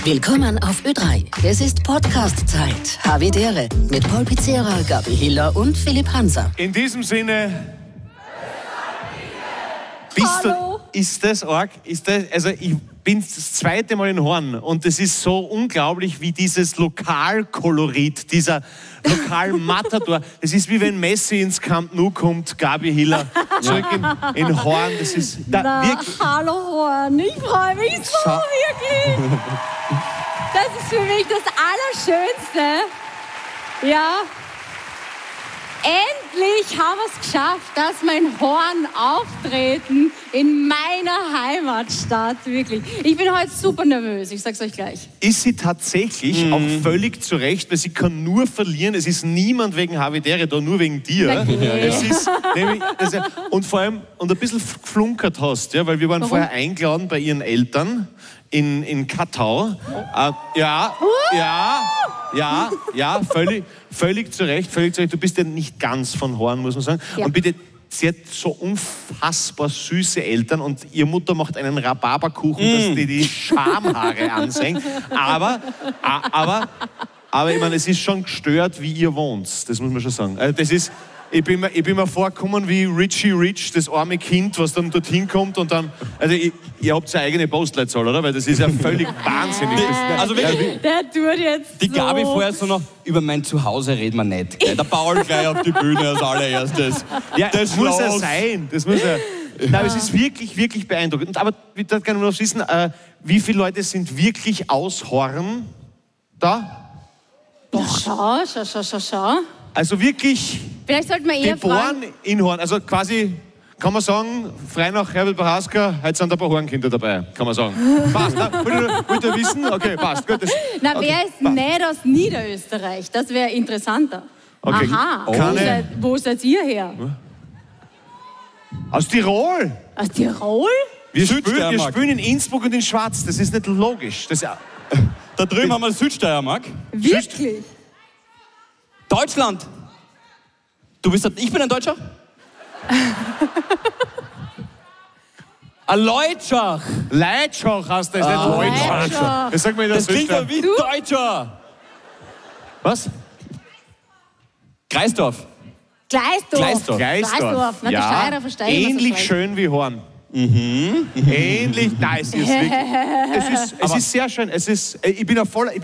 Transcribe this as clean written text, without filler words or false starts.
Willkommen auf Ö3. Es ist Podcast-Zeit. Havidere mit Paul Pizzera, Gabi Hiller und Philipp Hanser. In diesem Sinne... Ist das arg? Also ich bin das zweite Mal in Horn und es ist so unglaublich, wie dieses Lokalkolorit, dieser Lokalmatador, das ist wie wenn Messi ins Camp Nou kommt, Gabi Hiller, zurück in Horn. Das ist wirklich... Hallo Horn, ich freue mich so wirklich. Das ist für mich das Allerschönste. Ja. Endlich haben wir es geschafft, dass mein Horn auftreten in meiner Heimatstadt, wirklich. Ich bin heute super nervös, ich sag's euch gleich. Ist sie tatsächlich auch völlig zu Recht, weil sie kann nur verlieren. Es ist niemand wegen Havidere da, nur wegen dir. Okay. Es ist nämlich, und vor allem, und ein bisschen geflunkert hast, ja, weil wir waren vorher eingeladen bei ihren Eltern in Kattau. Völlig zu Recht, völlig zu Recht. Du bist ja nicht ganz von Horn, muss man sagen. Ja. Und bitte, sie hat so unfassbar süße Eltern und ihre Mutter macht einen Rhabarberkuchen, dass die Schamhaare ansenkt. Aber ich meine, es ist schon gestört, wie ihr wohnt. Das muss man schon sagen. Also das ist... Ich bin mir vorgekommen wie Richie Rich, das arme Kind, was dann dorthin kommt und dann... Also ihr habt ja eigene Postleitzahl, oder? Weil das ist ja völlig wahnsinnig. Also wirklich, der tut jetzt die Gabi vorher so noch, über mein Zuhause reden wir nicht. Gell? Der Paul gleich auf die Bühne als allererstes. Ja, das muss ja sein. Das muss ja... Nein, es ist wirklich, wirklich beeindruckend. Aber ich würde gerne noch wissen, wie viele Leute sind wirklich aus Horn da? Doch. Schau. Also wirklich... Vielleicht sollten wir eher geboren fragen. in Horn. Also quasi, kann man sagen, frei nach Herbert Prohaska, heute sind ein paar Hornkinder dabei, kann man sagen. Passt, ne? Wollt ihr wissen? Okay, passt. Gut, Na, okay, wer ist nicht aus Niederösterreich? Das wäre interessanter. Okay. Aha, wo seid ihr her? Aus Tirol. Aus Tirol? Wir spielen in Innsbruck und in Schwarz. Das ist nicht logisch. Da drüben haben wir Südsteiermark. Wirklich? Deutschland. Ich bin ein Deutscher? Ein Leutschach. Leitschach heißt das, nicht Leutschach. Leutschach. Das sagt man in der Das klingt ja Südstadt. wie Deutscher. Was? Greisdorf. Gleisdorf. Na, die Steirer verstehen wir so ähnlich schlecht. schön wie Horn. Ähnlich, nein, es ist wirklich. Es ist sehr schön. Ich bin ja voll.